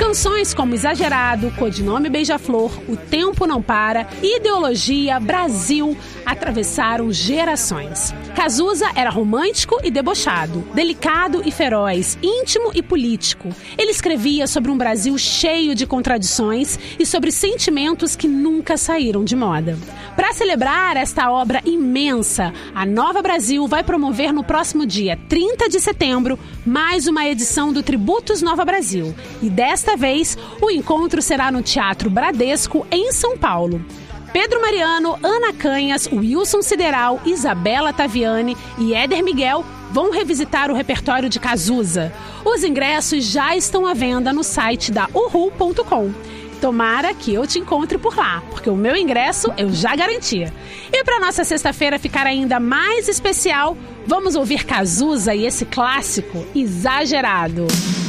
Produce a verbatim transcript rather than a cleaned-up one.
Canções como Exagerado, Codinome Beija-Flor, O Tempo Não Para, Ideologia, Brasil atravessaram gerações. Cazuza era romântico e debochado, delicado e feroz, íntimo e político. Ele escrevia sobre um Brasil cheio de contradições e sobre sentimentos que nunca saíram de moda. Para celebrar esta obra imensa, a Nova Brasil vai promover no próximo dia trinta de setembro mais uma edição do Tributos Nova Brasil. E desta vez, o encontro será no Teatro Bradesco, em São Paulo. Pedro Mariano, Ana Canhas, Wilson Sideral, Isabela Taviani e Éder Miguel vão revisitar o repertório de Cazuza. Os ingressos já estão à venda no site da uhu ponto com. Tomara que eu te encontre por lá, porque o meu ingresso eu já garanti. E para nossa sexta-feira ficar ainda mais especial, vamos ouvir Cazuza e esse clássico Exagerado.